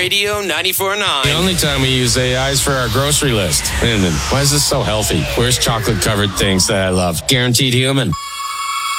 Radio 94.9. The only time we use AI is for our grocery list. And why is this so healthy? Where's chocolate-covered things that I love? Guaranteed human.